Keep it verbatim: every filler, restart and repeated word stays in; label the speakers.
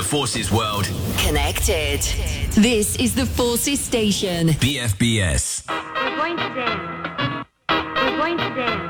Speaker 1: Forces world.
Speaker 2: Connected. This is the Forces Station.
Speaker 1: B F B S.
Speaker 3: We're going to dance. We're going to dance.